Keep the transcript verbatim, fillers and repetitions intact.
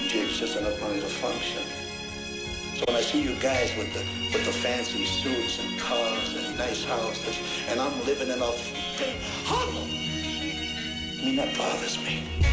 jig's just enough money to function. So when I see you guys with the with the fancy suits and cars and nice houses, and I'm living in a big Harlem, I mean, that bothers me.